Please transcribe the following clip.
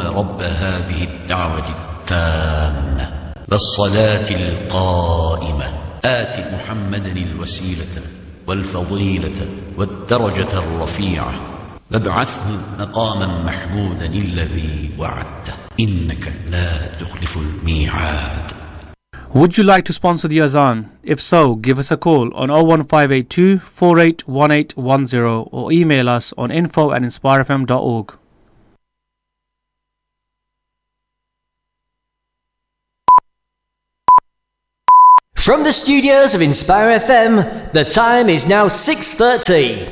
رب هذه الدعوة التامة والصلاة القائمة آت محمدا الوسيلة والفضيلة والدرجة الرفيعة وابعثه مقاما محمودا الذي وعدته إنك لا تخلف الميعاد. Would you like to sponsor the Azan? If so, give us a call on 01582 481810 or email us on info@inspirefm.org. From the studios of Inspire FM, the time is now 6:30.